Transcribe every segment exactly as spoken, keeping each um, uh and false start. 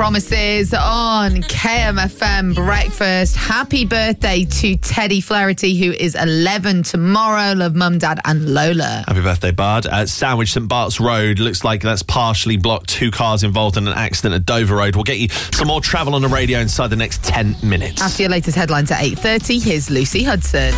promises on K M F M Breakfast. Happy birthday to Teddy Flaherty, who is eleven tomorrow. Love Mum, Dad and Lola. Happy birthday, Bard. At Sandwich St Bart's Road, looks like that's partially blocked. Two cars involved in an accident at Dover Road. We'll get you some more travel on the radio inside the next ten minutes. After your latest headlines at eight thirty, here's Lucy Hudson.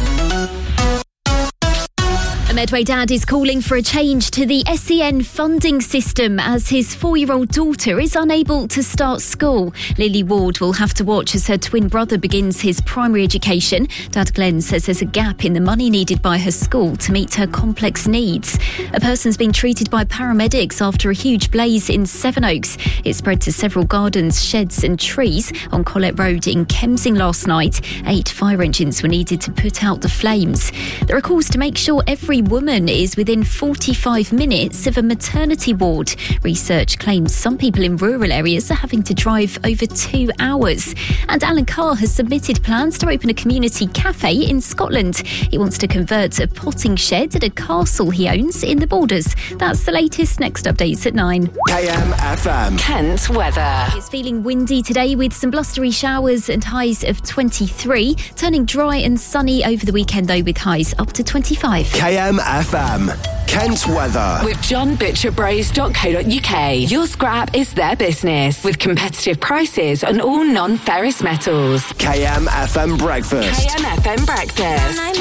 A Medway dad is calling for a change to the S E N funding system as his four-year-old daughter is unable to start school. Lily Ward will have to watch as her twin brother begins his primary education. Dad Glenn says there's a gap in the money needed by her school to meet her complex needs. A person's been treated by paramedics after a huge blaze in Sevenoaks. It spread to several gardens, sheds and trees on Collett Road in Kemsing last night. Eight fire engines were needed to put out the flames. There are calls to make sure every woman is within forty-five minutes of a maternity ward. Research claims some people in rural areas are having to drive over two hours. And Alan Carr has submitted plans to open a community cafe in Scotland. He wants to convert a potting shed at a castle he owns in the Borders. That's the latest. Next updates at nine. K M F M. Kent weather. It's feeling windy today with some blustery showers and highs of twenty-three. Turning dry and sunny over the weekend though with highs up to twenty-five. K M F M. Kent weather. With john butcher braes dot co dot uk. Your scrap is their business. With competitive prices on all non-ferrous metals. K M F M Breakfast. K M F M Breakfast.